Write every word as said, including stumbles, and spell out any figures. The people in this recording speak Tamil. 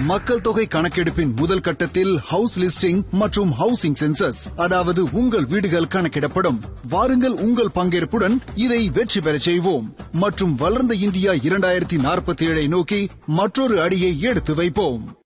மக்கள் தொகை கணக்கெடுப்பின் முதல் கட்டத்தில் ஹவுஸ் லிஸ்டிங் மற்றும் ஹவுசிங் சென்சஸ், அதாவது உங்கள் வீடுகள் கணக்கிடப்படும். வாருங்கள், உங்கள் பங்கேற்புடன் இதை வெற்றி பெறச் செய்வோம் மற்றும் வளர்ந்த இந்தியா இரண்டாயிரத்தி நாற்பத்தி ஏழை நோக்கி மற்றொரு அடியை எடுத்து வைப்போம்.